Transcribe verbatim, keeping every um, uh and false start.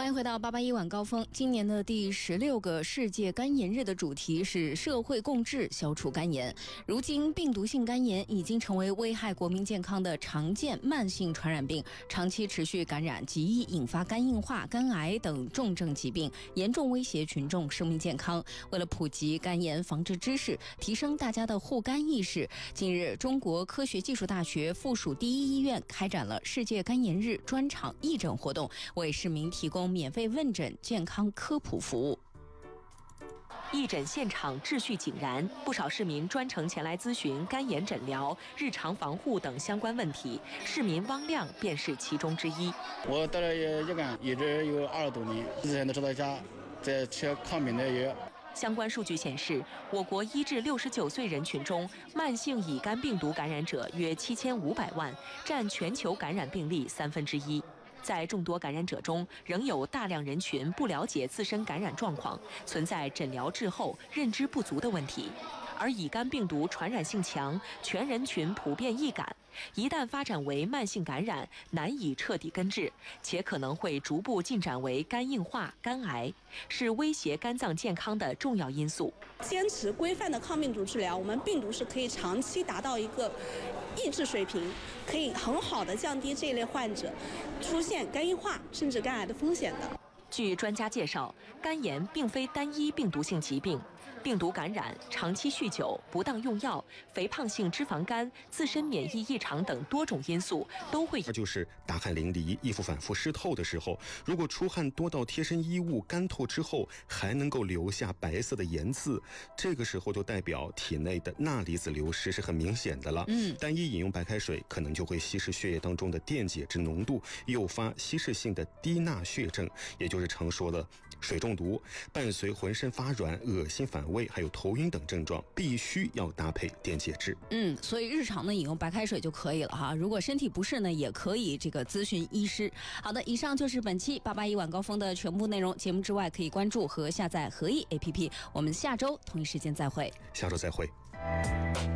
欢迎回到八八一晚高峰。今年的第十六个世界肝炎日的主题是社会共治，消除肝炎。如今，病毒性肝炎已经成为危害国民健康的常见慢性传染病，长期持续感染极易引发肝硬化、肝癌等重症疾病，严重威胁群众生命健康。为了普及肝炎防治知识，提升大家的护肝意识，近日，中国科学技术大学附属第一医院开展了世界肝炎日专场义诊活动，为市民提供免费问诊、健康科普服务。 义诊现场秩序井然，不少市民专程前来咨询肝炎诊疗、日常防护等相关问题。市民汪亮便是其中之一。 我得了乙肝，一直有二十多年，之前都是在家在吃抗病的药。 相关数据显示，我国一至六十九岁人群中，慢性乙肝病毒感染者约七千五百万，占全球感染病例三分之一。在众多感染者中，仍有大量人群不了解自身感染状况，存在诊疗滞后、认知不足的问题。而乙肝病毒传染性强，全人群普遍易感，一旦发展为慢性感染，难以彻底根治，且可能会逐步进展为肝硬化、肝癌，是威胁肝脏健康的重要因素。 坚持规范的抗病毒治疗，我们病毒是可以长期达到一个抑制水平，可以很好的降低这一类患者出现肝硬化甚至肝癌的风险的。 据专家介绍，肝炎并非单一病毒性疾病，病毒感染、长期酗酒、不当用药、肥胖性脂肪肝、自身免疫异常等多种因素都会。 而就是大汗淋漓、衣服反复湿透的时候，如果出汗多到贴身衣物干透之后还能够留下白色的盐渍，这个时候就代表体内的钠离子流失是很明显的了。嗯，单一饮用白开水可能就会稀释血液当中的电解质浓度，诱发稀释性的低钠血症，也就是常说的水中毒。伴随浑身发软、恶心反胃还有头晕等症状，必须要搭配电解质。 嗯，所以日常呢饮用白开水就可以了哈。如果身体不适呢，也可以这个咨询医师。好的，以上就是本期八八一晚高峰的全部内容。节目之外可以关注和下载合意 A P P。我们下周同一时间再会。 下周再会。